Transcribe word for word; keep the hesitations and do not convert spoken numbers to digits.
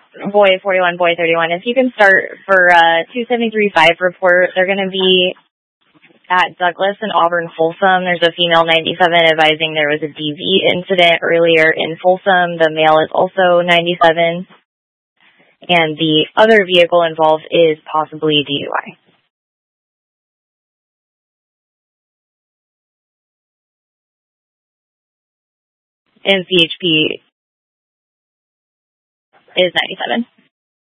Boy forty-one, Boy thirty-one. If you can start for uh, two seventy-three five report, they're going to be at Douglas and Auburn Folsom. There's a female ninety-seven advising there was a D V incident earlier in Folsom. The male is also ninety-seven. And the other vehicle involved is possibly D U I. And C H P is ninety-seven.